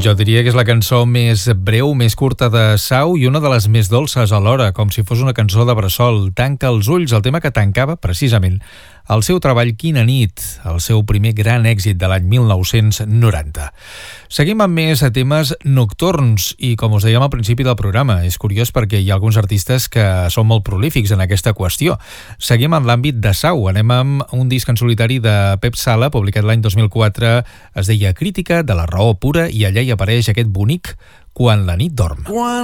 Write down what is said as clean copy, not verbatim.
Jo diria que és la cançó més breu, més curta de Sau i una de les més dolces alhora, com si fos una cançó de bressol. Tanca els ulls, el tema que tancava, precisament, el seu treball Quina nit, el seu primer gran èxit de l'any 1990. Seguim amb més temes nocturns i, com us dèiem al principi del programa, és curiós perquè hi ha alguns artistes que són molt prolífics en aquesta qüestió. Seguim en l'àmbit de Sau, anem amb un disc en solitari de Pep Sala, publicat l'any 2004, es deia Crítica de la raó pura i allà hi apareix aquest bonic Quan la nit dorm.